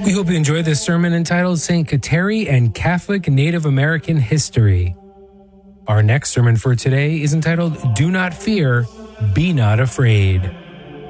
We hope you enjoyed this sermon entitled St. Kateri and Catholic Native American History. Our next sermon for today is entitled Do Not Fear, Be Not Afraid.